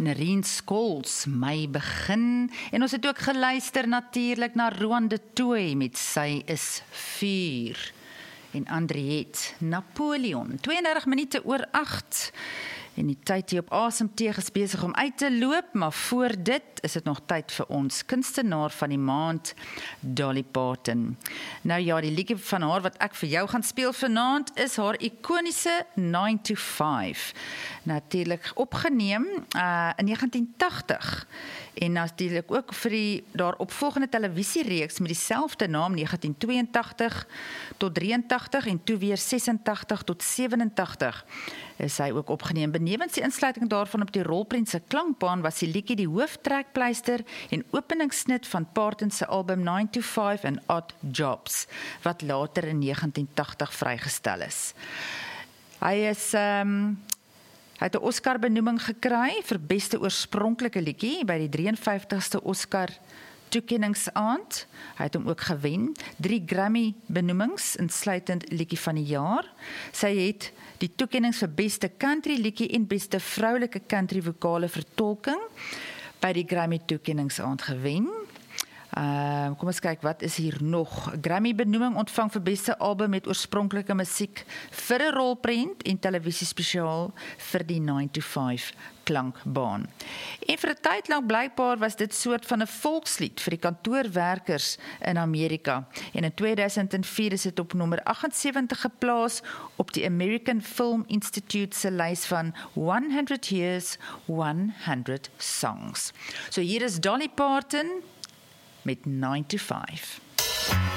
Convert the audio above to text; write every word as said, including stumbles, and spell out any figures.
Nerien Skols, My Begin. En ons het ook geluister natuurlik na Roan de Tooy met Sy is Vuur. En Andriette, Napoleon, tweeëndertig minute oor agt. En die tyd hier op Asemteeg is besig om uit te loop, maar voor dit is dit nog tyd vir ons kunstenaar van die maand, Dolly Parton. Nou ja, die liedjie van haar wat ek vir jou gaan speel vanaand is haar ikoniese nine to five. Natuurlik opgeneem uh, in negentien tagtig. En natuurlik ook vir die daaropvolgende televisiereeks met dieselfde naam negentien tweeëntagtig tot drieëntagtig en toe weer sesentagtig tot sewenentagtig is hy ook opgeneem. Benewens die insluiting daarvan op die rolprent se klankbaan was die liedjie die hooftrekpleister en openingsnit van Parton se album nine to five and Odd Jobs wat later in negentien tagtig vrygestel is. Hy is um, Hy het 'n Oscar benoeming gekry vir beste oorspronklike liedjie by die drieënvyftigste Oscar toekenningsaand. Hy het hom ook gewen. Drie Grammy benoemings, insluitend liedjie van die jaar. Sy het die toekennings vir beste country liedjie en beste vroulike country vokale vertolking by die Grammy toekenningsaand gewen. Uh, kom ons kyk, wat is hier nog? Grammy benoeming ontvang vir beste album met oorspronklike musiek vir 'n rolprent en televisiespesiaal vir die nine to five klankbaan. En vir 'n tyd lank blykbaar was dit soort van 'n volkslied vir die kantoorwerkers in Amerika. En in tweeduisend vier is dit op nommer agtensewentig geplaas op die American Film Institute se lys van one hundred years, one hundred songs. So hier is Dolly Parton met nine to five.